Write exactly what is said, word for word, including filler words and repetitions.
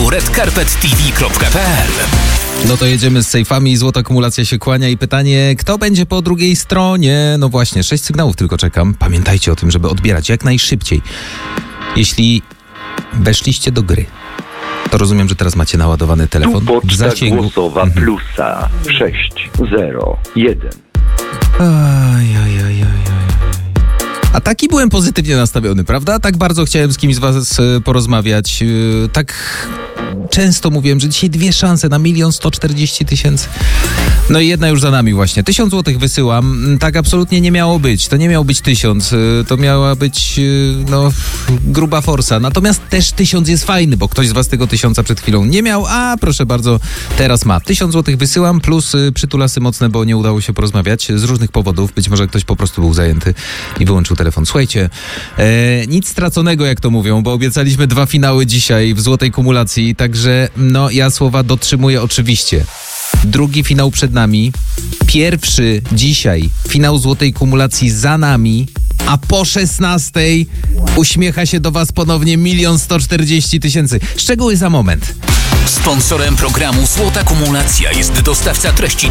portalu red carpet t v kropka p l. No to jedziemy z sejfami, złota kumulacja się kłania i pytanie, kto będzie po drugiej stronie? No właśnie, sześć sygnałów tylko czekam. Pamiętajcie o tym, żeby odbierać jak najszybciej. Jeśli weszliście do gry, to rozumiem, że teraz macie naładowany telefon. Tu poczta w zasięgu głosowa mhm. plusa sześć zero jeden. Aj, aj, aj, aj, aj. A taki byłem pozytywnie nastawiony, prawda? Tak bardzo chciałem z kimś z was e, porozmawiać. E, tak często mówiłem, że dzisiaj dwie szanse na milion sto czterdzieści tysięcy. No i jedna już za nami właśnie. Tysiąc złotych wysyłam. Tak absolutnie nie miało być. To nie miał być tysiąc. E, to miała być, e, no, gruba forsa. Natomiast też tysiąc jest fajny, bo ktoś z was tego tysiąca przed chwilą nie miał, a proszę bardzo, teraz ma. Tysiąc złotych wysyłam, plus e, przytulasy mocne, bo nie udało się porozmawiać z różnych powodów. Być może ktoś po prostu był zajęty i wyłączył telefon. Słuchajcie, e, nic straconego, jak to mówią, bo obiecaliśmy dwa finały dzisiaj w złotej kumulacji, także no ja słowa dotrzymuję oczywiście. Drugi finał przed nami, pierwszy dzisiaj finał złotej kumulacji za nami, a po szesnastej uśmiecha się do was ponownie milion sto czterdzieści tysięcy. Szczegóły za moment. Sponsorem programu Złota Kumulacja jest dostawca treści